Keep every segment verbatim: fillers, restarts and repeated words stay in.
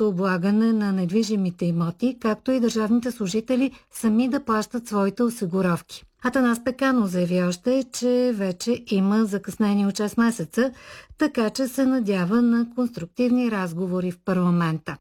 данъчното облагане на недвижимите имоти, както и държавните служители сами да плащат своите осигуровки. Атанас Пеканов заяви още, че вече има закъснение от шест месеца, така че се надява на конструктивни разговори в парламента.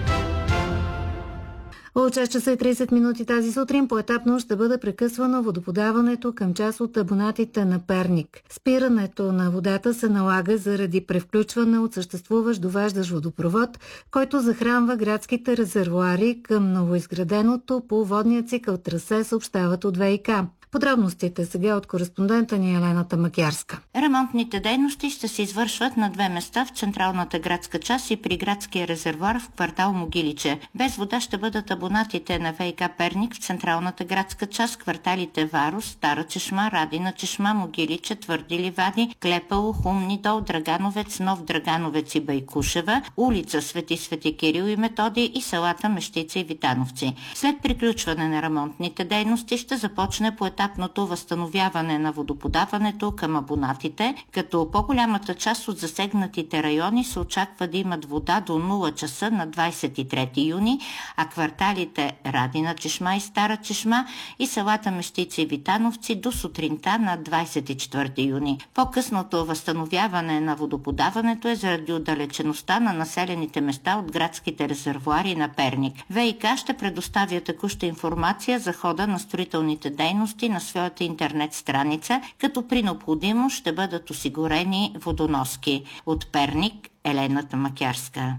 От шест часа и тридесет минути тази сутрин поетапно ще бъде прекъсвано водоподаването към част от абонатите на Перник. Спирането на водата се налага заради превключване от съществуващ довеждащ водопровод, който захранва градските резервоари към новоизграденото по водния цикъл трасе, съобщават от ВиК. Подробностите сега от кореспондента ни Елена Тамакярска. Ремонтните дейности ще се извършват на две места в централната градска част и при градския резервоар в квартал Могиличе. Без вода ще бъдат абонатите на ВиК Перник в централната градска част, кварталите Варус, Стара чешма, Радина чешма, Могиличе, Твърди ливади, Клепало, Хумни дол, Драгановец, Нов Драгановец и Байкушева, улица Свети Свети Кирил и Методи и селата Мещица и Витановци. След приключване на ремонтните дейности ще започне по етапното възстановяване на водоподаването към абонатите, като по-голямата част от засегнатите райони се очаква да имат вода до нула часа на двадесет и трети юни, а кварталите Радина чешма и Стара чешма и селата Мещица и Витановци до сутринта на двадесет и четвърти юни. По-късното възстановяване на водоподаването е заради отдалечеността на населените места от градските резервоари на Перник. ВиК ще предоставя текуща информация за хода на строителните дейности на своята интернет страница, като при необходимост ще бъдат осигурени водоноски. От Перник, Елена Тамакярска.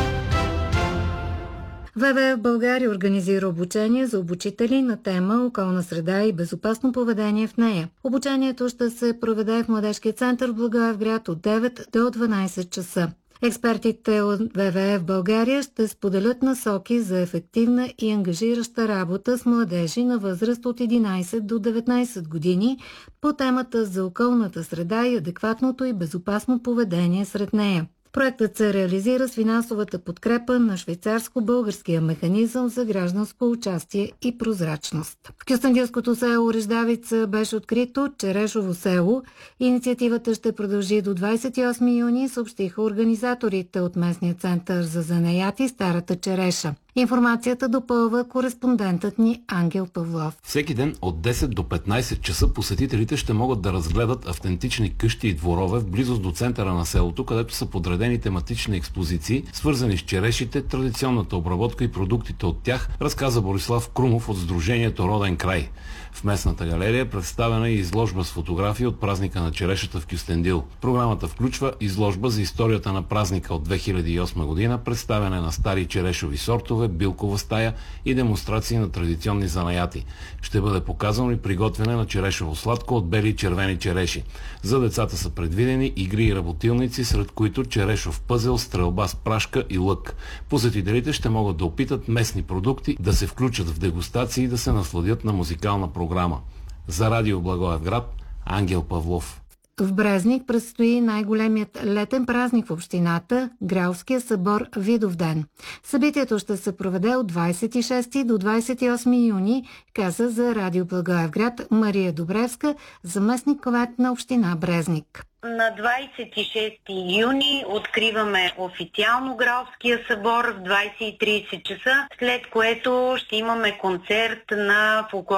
ВВФ България организира обучение за обучители на тема околна среда и безопасно поведение в нея. Обучението ще се проведе в Младежкия център в Благоевград от девет до дванадесет часа. Експертите от ВВФ България ще споделят насоки за ефективна и ангажираща работа с младежи на възраст от единадесет до деветнадесет години по темата за околната среда и адекватното и безопасно поведение сред нея. Проектът се реализира с финансовата подкрепа на швейцарско-българския механизъм за гражданско участие и прозрачност. В кюстендилското село Реждавица беше открито Черешово село. Инициативата ще продължи до двадесет и осми юни, съобщиха организаторите от местния център за занаяти Старата Череша. Информацията допълва кореспондентът ни Ангел Павлов. Всеки ден от десет до петнадесет часа посетителите ще могат да разгледат автентични къщи и дворове в близост до центъра на селото, където са подредени тематични експозиции, свързани с черешите, традиционната обработка и продуктите от тях, разказа Борислав Крумов от Сдружението Роден край. В местната галерия представена и изложба с фотографии от празника на черешата в Кюстендил. Програмата включва изложба за историята на празника от две хиляди и осма година, представяне на стари черешови сортове, билкова стая и демонстрации на традиционни занаяти. Ще бъде показано и приготвяне на черешово сладко от бели и червени череши. За децата са предвидени игри и работилници, сред които черешов пъзел, стрелба с прашка и лък. Посетителите ще могат да опитат местни продукти, да се включат в дегустации и да се насладят на музикална програма. За Радио Благоевград, Ангел Павлов. В Брезник предстои най-големият летен празник в общината – Гралския събор Видовден. Събитието ще се проведе от двадесет и шести до двадесет и осми юни, каза за Радио Благоевград Мария Добревска, заместник-кмет на община Брезник. На двадесет и шести юни откриваме официално Гралския събор в двадесет и тридесет часа, след което ще имаме концерт на фолклор